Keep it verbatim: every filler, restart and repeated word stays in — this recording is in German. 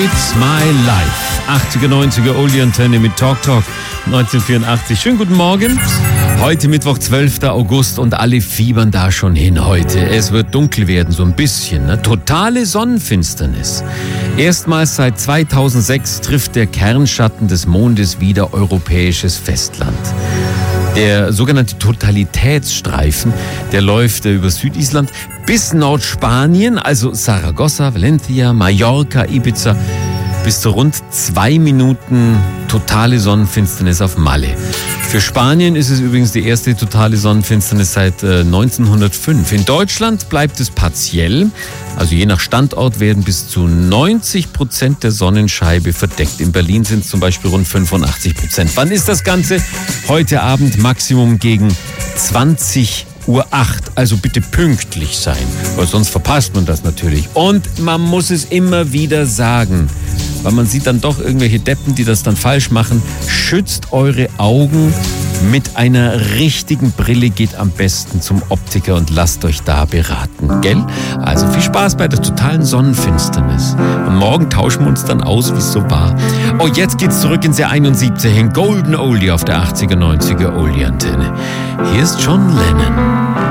It's my life. achtziger, neunziger Oldie-Antenne mit Talk Talk neunzehnhundertvierundachtzig. Schönen guten Morgen. Heute Mittwoch, zwölfter August und alle fiebern da schon hin heute. Es wird dunkel werden, so ein bisschen. Ne? Totale Sonnenfinsternis. Erstmals seit zweitausendsechs trifft der Kernschatten des Mondes wieder europäisches Festland. Der sogenannte Totalitätsstreifen, der läuft über Südisland bis Nordspanien, also Saragossa, Valencia, Mallorca, Ibiza, bis zu rund zwei Minuten totale Sonnenfinsternis auf Malle. Für Spanien ist es übrigens die erste totale Sonnenfinsternis seit äh, neunzehnhundertfünf. In Deutschland bleibt es partiell, also je nach Standort werden bis zu neunzig Prozent der Sonnenscheibe verdeckt. In Berlin sind es zum Beispiel rund fünfundachtzig Prozent. Wann ist das Ganze? Heute Abend Maximum gegen zwanzig Uhr acht, also bitte pünktlich sein, weil sonst verpasst man das natürlich. Und man muss es immer wieder sagen, weil man sieht dann doch irgendwelche Deppen, die das dann falsch machen. Schützt eure Augen mit einer richtigen Brille, geht am besten zum Optiker und lasst euch da beraten, gell? Also viel Spaß bei der totalen Sonnenfinsternis. Und morgen tauschen wir uns dann aus, wie es so war. Oh, jetzt geht's zurück ins Jahr einundsiebzig, in Golden Oldie auf der achtziger, neunziger Oldie-Antenne. Hier ist John Lennon.